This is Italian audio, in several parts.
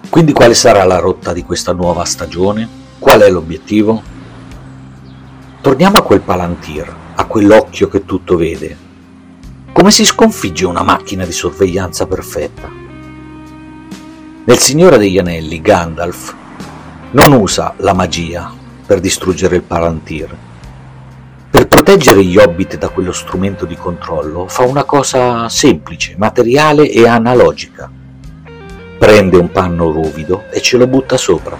Quindi quale sarà la rotta di questa nuova stagione? Qual è l'obiettivo? Torniamo a quel Palantir, a quell'occhio che tutto vede. Come si sconfigge una macchina di sorveglianza perfetta? Nel Signore degli Anelli, Gandalf non usa la magia per distruggere il Palantir. Per proteggere gli Hobbit da quello strumento di controllo fa una cosa semplice, materiale e analogica. Prende un panno ruvido e ce lo butta sopra.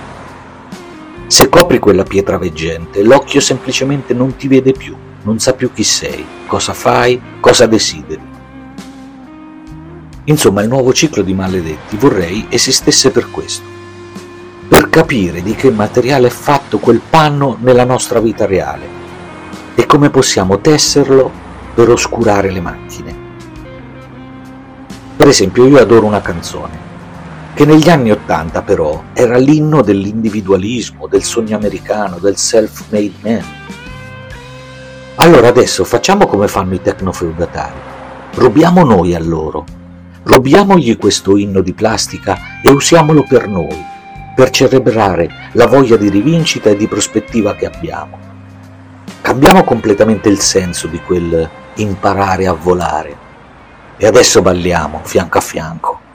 Se copri quella pietra veggente, l'occhio semplicemente non ti vede più, non sa più chi sei, cosa fai, cosa desideri. Insomma, il nuovo ciclo di Maledetti vorrei esistesse per questo, per capire di che materiale è fatto quel panno nella nostra vita reale e come possiamo tesserlo per oscurare le macchine. Per esempio, io adoro una canzone che negli anni '80 però era l'inno dell'individualismo, del sogno americano, del self-made man. Allora adesso facciamo come fanno i tecnofeudatari, rubiamo noi a loro, rubiamogli questo inno di plastica e usiamolo per noi, per celebrare la voglia di rivincita e di prospettiva che abbiamo. Cambiamo completamente il senso di quel imparare a volare e adesso balliamo fianco a fianco.